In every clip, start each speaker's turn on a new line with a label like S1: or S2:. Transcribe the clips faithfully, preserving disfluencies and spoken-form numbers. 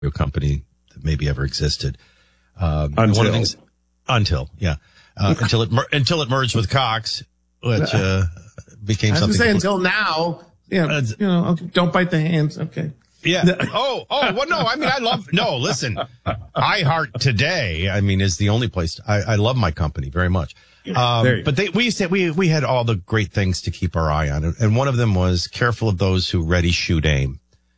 S1: company that maybe ever existed. Um,
S2: until,
S1: one of the things, until, yeah, uh, until it mer- until it merged with Cox, which uh, became
S2: I was
S1: something.
S2: Say until now, yeah, uh, you know, okay, don't bite the hands. Okay.
S1: Yeah. Oh, oh, well, no, I mean, I love, no, listen, iHeart Today, I mean, is the only place. I, I love my company very much. Um, but they, we used to, we, we had all the great things to keep our eye on. And one of them was careful of those who ready, shoot, aim.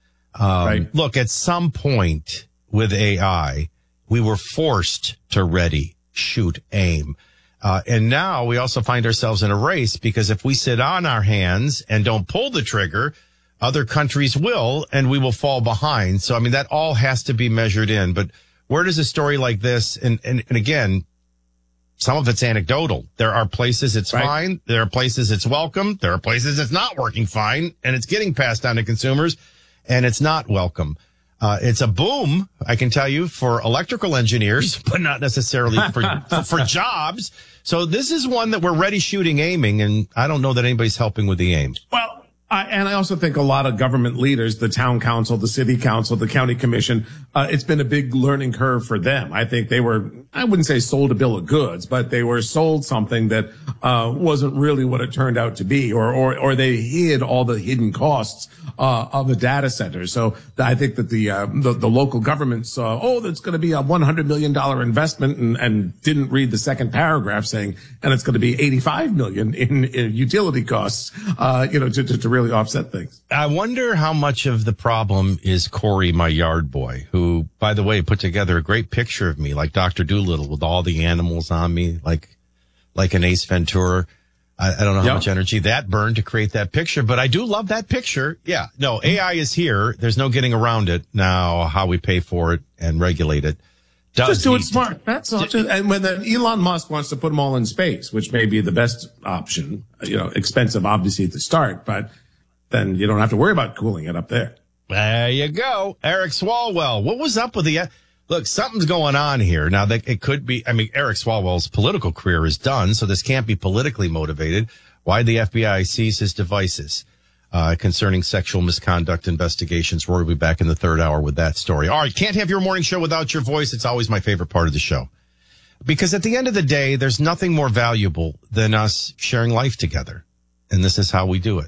S1: Um, right. Look, at some point with A I, we were forced to ready, shoot, aim. Uh, and now we also find ourselves in a race because if we sit on our hands and don't pull the trigger, other countries will, and we will fall behind. So, I mean, that all has to be measured in. But where does a story like this, and, and, and again, some of it's anecdotal. There are places it's right. fine. There are places it's welcome. There are places it's not working fine, and it's getting passed on to consumers, and it's not welcome. Uh, it's a boom, I can tell you, for electrical engineers, but not necessarily for, for, for jobs. So this is one that we're ready, shooting, aiming, and I don't know that anybody's helping with the aim.
S2: Well, Uh, and I also think a lot of government leaders, the town council, the city council, the county commission, uh, it's been a big learning curve for them. I think they were, I wouldn't say sold a bill of goods, but they were sold something that, uh, wasn't really what it turned out to be, or, or, or they hid all the hidden costs, uh, of the data center. So I think that the, uh, the, the local government saw, oh, that's going to be a one hundred million dollars investment and, and didn't read the second paragraph saying, and it's going to be eighty-five million dollars in, in utility costs, uh, you know, to, to, to really offset things.
S1: I wonder how much of the problem is Corey, my yard boy, who, by the way, put together a great picture of me, like Doctor Dolittle, with all the animals on me, like like an Ace Ventura. I, I don't know how yep. much energy that burned to create that picture, but I do love that picture. Yeah, no, A I is here. There's no getting around it. Now, how we pay for it and regulate it. Does
S2: Just do it smart. That's all. Just, and when then Elon Musk wants to put them all in space, which may be the best option, you know, expensive obviously at the start, but then you don't have to worry about cooling it up there.
S1: There you go. Eric Swalwell. What was up with the, look, something's going on here. Now that it could be, I mean, Eric Swalwell's political career is done, so this can't be politically motivated. Why the F B I seize his devices, uh, concerning sexual misconduct investigations. Rory will be back in the third hour with that story. All right. Can't have your morning show without your voice. It's always my favorite part of the show. Because at the end of the day, there's nothing more valuable than us sharing life together. And this is how we do it.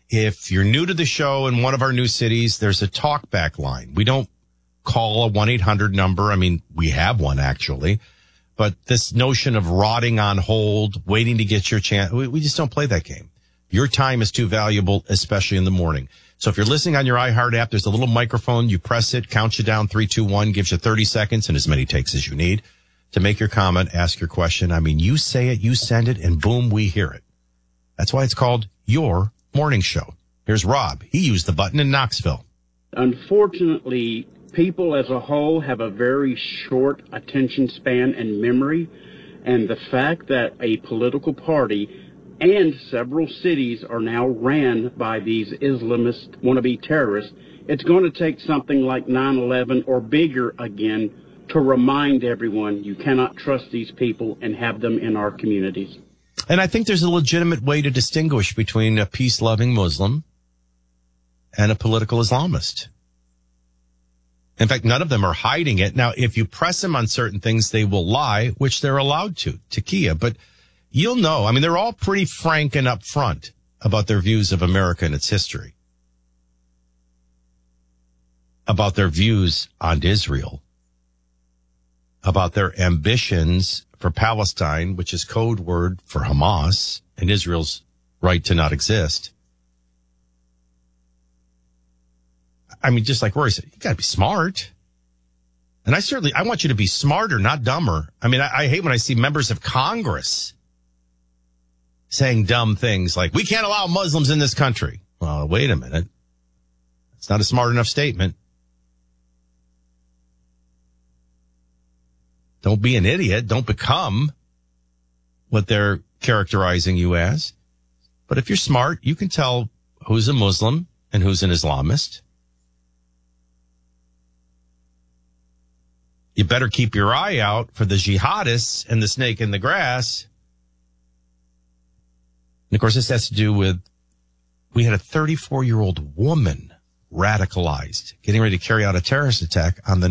S1: If you're new to the show in one of our new cities, there's a talkback line. We don't call a one eight hundred number. I mean, we have one actually, but this notion of rotting on hold, waiting to get your chance, we, we just don't play that game. Your time is too valuable, especially in the morning. So if you're listening on your iHeart app, there's a little microphone. You press it, counts you down, three, two, one, gives you thirty seconds and as many takes as you need to make your comment, ask your question. I mean, you say it, you send it, and boom, we hear it. That's why it's called Your Morning Show. Here's Rob. He used the button in Knoxville.
S3: Unfortunately, people as a whole have a very short attention span and memory, and the fact that a political party and several cities are now ran by these Islamist wannabe terrorists, it's going to take something like nine eleven or bigger again to remind everyone you cannot trust these people and have them in our communities.
S1: And I think there's a legitimate way to distinguish between a peace-loving Muslim and a political Islamist. In fact, none of them are hiding it. Now, if you press them on certain things, they will lie, which they're allowed to, Takia. But you'll know, I mean, they're all pretty frank and upfront about their views of America and its history, about their views on Israel, about their ambitions for Palestine, which is code word for Hamas and Israel's right to not exist. I mean, just like Rory said, you gotta be smart. And I certainly, I want you to be smarter, not dumber. I mean, I, I hate when I see members of Congress saying dumb things like, we can't allow Muslims in this country. Well, wait a minute. It's not a smart enough statement. Don't be an idiot. Don't become what they're characterizing you as. But if you're smart, you can tell who's a Muslim and who's an Islamist. You better keep your eye out for the jihadists and the snake in the grass. And of course, this has to do with, we had a thirty-four-year-old woman radicalized, getting ready to carry out a terrorist attack on the